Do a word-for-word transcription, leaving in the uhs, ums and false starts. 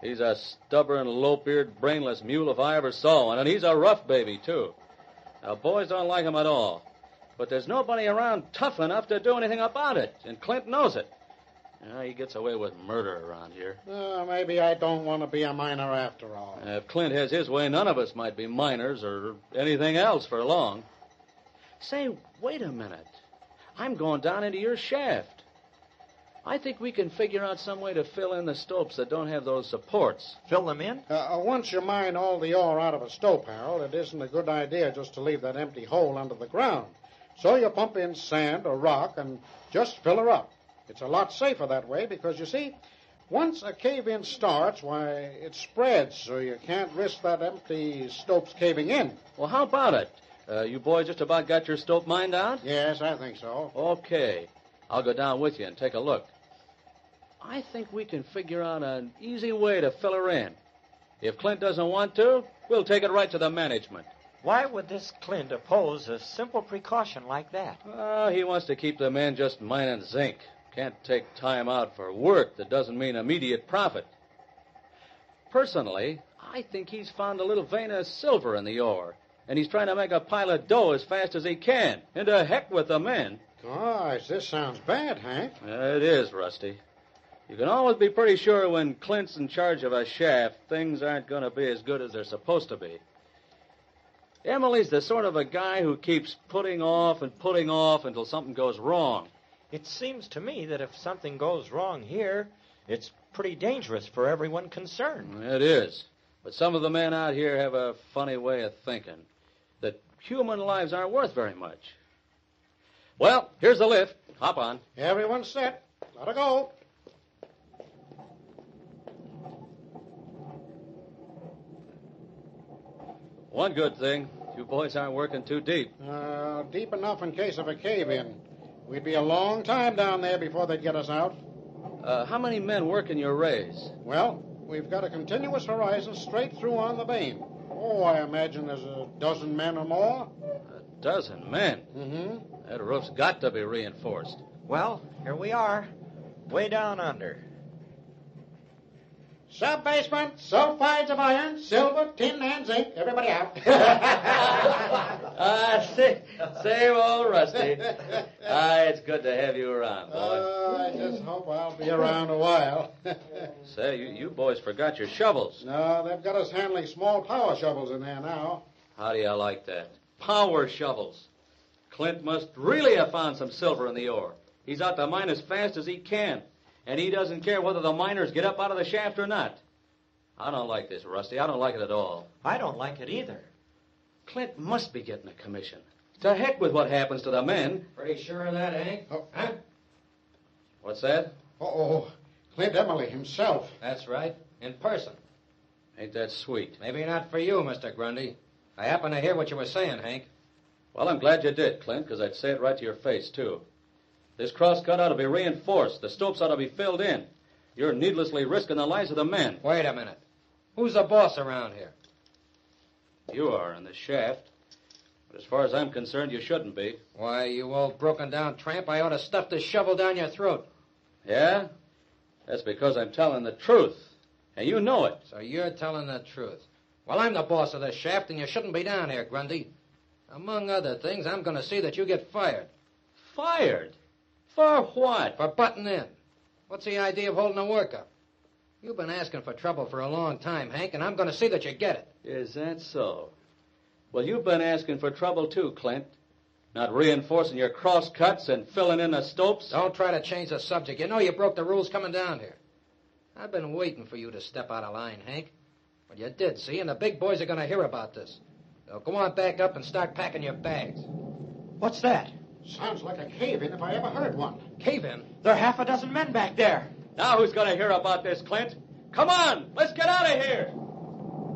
He's a stubborn, low-eared, brainless mule if I ever saw one, and he's a rough baby, too. Now, boys don't like him at all. But there's nobody around tough enough to do anything about it, and Clint knows it. Now, he gets away with murder around here. Uh, maybe I don't want to be a miner after all. Uh, if Clint has his way, none of us might be miners or anything else for long. Say, wait a minute. I'm going down into your shaft. I think we can figure out some way to fill in the stopes that don't have those supports. Fill them in? Uh, once you mine all the ore out of a stope, Harold, it isn't a good idea just to leave that empty hole under the ground. So you pump in sand or rock and just fill her up. It's a lot safer that way because, you see, once a cave-in starts, why, it spreads, so you can't risk that empty stopes caving in. Well, how about it? Uh, you boys just about got your stope mined out? Yes, I think so. Okay. I'll go down with you and take a look. I think we can figure out an easy way to fill her in. If Clint doesn't want to, we'll take it right to the management. Why would this Clint oppose a simple precaution like that? Oh, he wants to keep the men just mining zinc. Can't take time out for work that doesn't mean immediate profit. Personally, I think he's found a little vein of silver in the ore, and he's trying to make a pile of dough as fast as he can. And to heck with the men. Gosh, this sounds bad, Hank. Uh, it is, Rusty. You can always be pretty sure when Clint's in charge of a shaft, things aren't going to be as good as they're supposed to be. Emily's the sort of a guy who keeps putting off and putting off until something goes wrong. It seems to me that if something goes wrong here, it's pretty dangerous for everyone concerned. It is. But some of the men out here have a funny way of thinking, that human lives aren't worth very much. Well, here's the lift. Hop on. Everyone's set. Let her go. One good thing, you boys aren't working too deep. Uh, deep enough in case of a cave-in. We'd be a long time down there before they'd get us out. Uh, how many men work in your raise? Well, we've got a continuous horizon straight through on the beam. Oh, I imagine there's a dozen men or more. A dozen men? Mm-hmm. That roof's got to be reinforced. Well, here we are, way down under. Sub-basement, sulfides of iron, silver, tin, and zinc. Everybody out. Ah, say, same old Rusty. Ah, it's good to have you around, boy. Uh, I just hope I'll be around a while. Say, you, you boys forgot your shovels. No, they've got us handling small power shovels in there now. How do you like that? Power shovels. Clint must really have found some silver in the ore. He's out to mine as fast as he can. And he doesn't care whether the miners get up out of the shaft or not. I don't like this, Rusty. I don't like it at all. I don't like it either. Clint must be getting a commission. To heck with what happens to the men. Pretty sure of that, Hank? Oh. Huh? What's that? Uh-oh. Clint Emily himself. That's right. In person. Ain't that sweet? Maybe not for you, Mister Grundy. I happened to hear what you were saying, Hank. Well, I'm glad you did, Clint, because I'd say it right to your face, too. This cross-cut ought to be reinforced. The stopes ought to be filled in. You're needlessly risking the lives of the men. Wait a minute. Who's the boss around here? You are in the shaft. But as far as I'm concerned, you shouldn't be. Why, you old broken-down tramp, I ought to stuff this shovel down your throat. Yeah? That's because I'm telling the truth. And you know it. So you're telling the truth. Well, I'm the boss of this shaft, and you shouldn't be down here, Grundy. Among other things, I'm going to see that you get fired. Fired? For what? For butting in. What's the idea of holding a workup? You've been asking for trouble for a long time, Hank, and I'm going to see that you get it. Is that so? Well, you've been asking for trouble, too, Clint. Not reinforcing your cross-cuts and filling in the stopes. Don't try to change the subject. You know you broke the rules coming down here. I've been waiting for you to step out of line, Hank. Well, you did, see, and the big boys are going to hear about this. So go on back up and start packing your bags. What's that? Sounds like a cave-in if I ever heard one. Cave-in? There are half a dozen men back there. Now who's going to hear about this, Clint? Come on, let's get out of here.